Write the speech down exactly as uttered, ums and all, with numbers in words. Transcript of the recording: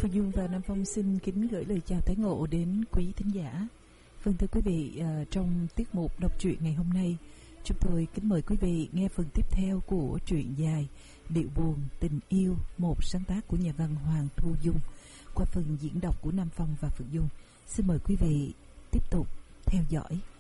Phương Dung và Nam Phong xin kính gửi lời chào tái ngộ đến quý thính giả. Vâng, thưa quý vị, uh, trong tiết mục đọc truyện ngày hôm nay, chúng tôi kính mời quý vị nghe phần tiếp theo của truyện dài Điệu buồn tình yêu, một sáng tác của nhà văn Hoàng Thu Dung, qua phần diễn đọc của Nam Phong và Phương Dung. Xin mời quý vị tiếp tục theo dõi.